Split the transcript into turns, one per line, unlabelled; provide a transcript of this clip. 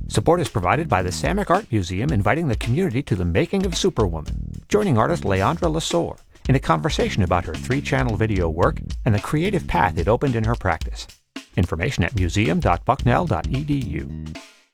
Support is provided by the Samick Art Museum, inviting the community to the making of Superwoman, joining artist Leandra Lesueur in a conversation about her 3-channel video work and the creative path it opened in her practice. Information at museum.bucknell.edu.